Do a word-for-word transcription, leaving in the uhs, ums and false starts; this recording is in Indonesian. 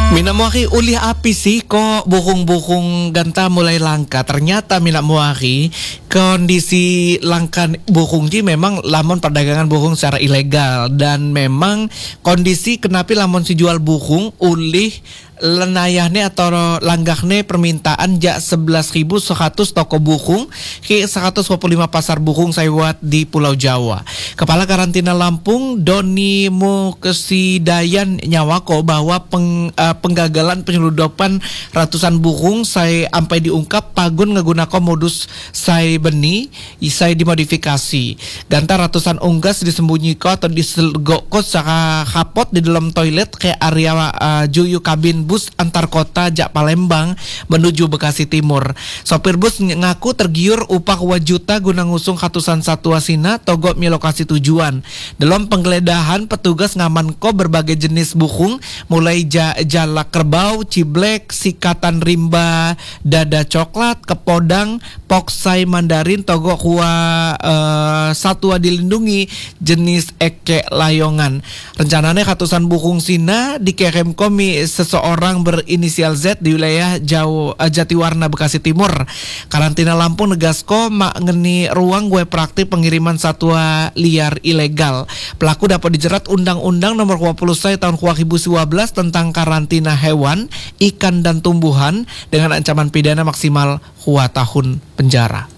Mina muaki uli api sih kok bukung-bukung ganta mulai langka. Ternyata mina muaki kondisi langka bukung ji memang lamun perdagangan bukung secara ilegal, dan memang kondisi kenapa lamun si jual bukung ulih lenayahne atau langgahne permintaan jak sebelas ribu seratus toko bukung ke seratus dua puluh lima pasar bukung saywat di Pulau Jawa. Kepala Karantina Lampung Doni Mukesidayan nyawako bahwa peng, uh, penggagalan penyeludupan ratusan bukung saya sampai diungkap pagun nggunakan modus saya beni saya dimodifikasi. Ganta ratusan unggas disembunyikan atau diselgokkan secara kapot di dalam toilet ke area uh, juyu kabin bus antar kota jak Palembang menuju Bekasi Timur. Sopir bus ngaku tergiur upah wajuta guna ngusung ratusan satwa sina togok mi lokasi tujuan. Dalam penggeledahan petugas ngamanko berbagai jenis bukung mulai ja, jalak kerbau, ciblek, sikatan rimba, dada coklat, kepodang, poksai mandarin, togok kuah uh, satwa dilindungi jenis eke layongan. Rencananya ratusan bukung sina dikirim komi seseorang orang berinisial Z di wilayah Jawa Jatiwarna Bekasi Timur. Karantina Lampung negasko mak ngeni ruang gue praktik pengiriman satwa liar ilegal. Pelaku dapat dijerat Undang-Undang Nomor dua puluh satu Tahun dua ribu dua belas tentang karantina hewan, ikan dan tumbuhan dengan ancaman pidana maksimal dua tahun penjara.